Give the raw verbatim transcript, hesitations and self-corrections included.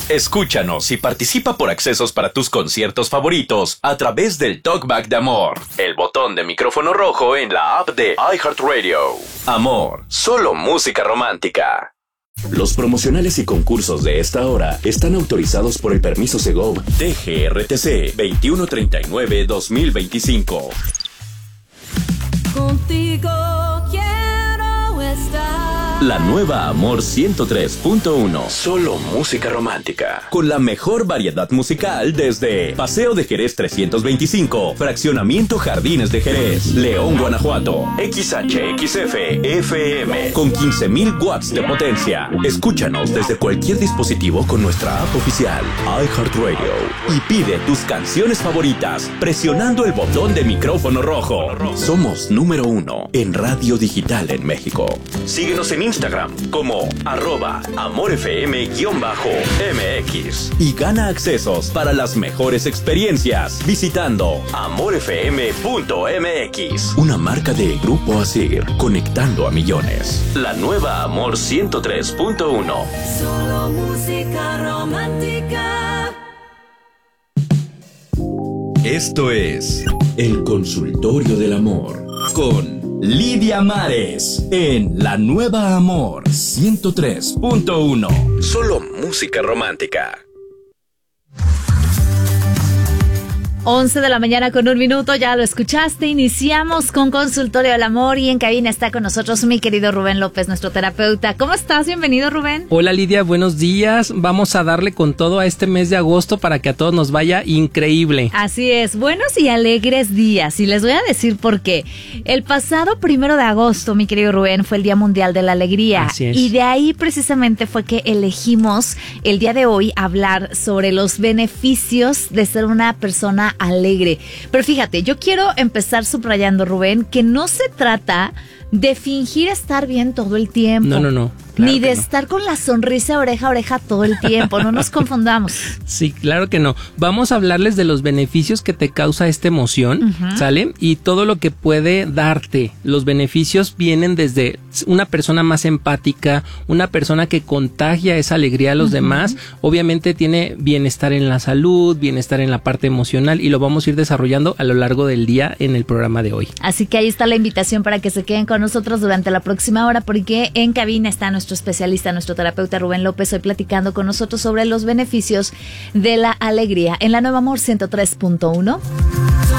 Escúchanos y participa por accesos para tus conciertos favoritos a través del Talkback de Amor, el botón de micrófono rojo en la app de iHeartRadio. Amor, solo música romántica. Los promocionales y concursos de esta hora están autorizados por el permiso Segov T G R T C veintiuno treinta y nueve dos mil veinticinco. Contigo quiero estar. La nueva Amor ciento tres punto uno. Solo música romántica. Con la mejor variedad musical desde Paseo de Jerez trescientos veinticinco, Fraccionamiento Jardines de Jerez, León, Guanajuato, X H X F F M, con quince mil watts de potencia. Escúchanos desde cualquier dispositivo con nuestra app oficial, iHeartRadio, y pide tus canciones favoritas presionando el botón de micrófono rojo. Somos número uno en radio digital en México. Síguenos en Instagram como arroba amorfm-mx y gana accesos para las mejores experiencias visitando amorfm punto m x. Una marca de Grupo Asir, conectando a millones. La nueva Amor ciento tres punto uno. Solo música romántica. Esto es El Consultorio del Amor con Lidia Mares en La Nueva Amor ciento tres punto uno. Solo música romántica. once de la mañana con un minuto, ya lo escuchaste. Iniciamos con Consultorio del Amor y en cabina está con nosotros mi querido Rubén López, nuestro terapeuta. ¿Cómo estás? Bienvenido, Rubén. Hola, Lidia, buenos días. Vamos a darle con todo a este mes de agosto para que a todos nos vaya increíble. Así es, buenos y alegres días. Y les voy a decir por qué. El pasado primero de agosto, mi querido Rubén, fue el Día Mundial de la Alegría. Así es. Y de ahí precisamente fue que elegimos el día de hoy hablar sobre los beneficios de ser una persona alegre. Pero fíjate, yo quiero empezar subrayando, Rubén, que no se trata de fingir estar bien todo el tiempo. No, no, no. Claro ni de no. estar con la sonrisa oreja a oreja todo el tiempo, no nos confundamos. Sí, claro que no. Vamos a hablarles de los beneficios que te causa esta emoción, uh-huh. ¿sale? Y todo lo que puede darte. Los beneficios vienen desde una persona más empática, una persona que contagia esa alegría a los uh-huh. demás. Obviamente tiene bienestar en la salud, bienestar en la parte emocional y lo vamos a ir desarrollando a lo largo del día en el programa de hoy. Así que ahí está la invitación para que se queden con nosotros durante la próxima hora, porque en cabina está nuestro especialista, nuestro terapeuta Rubén López, hoy platicando con nosotros sobre los beneficios de la alegría en La Nueva Amor ciento tres punto uno.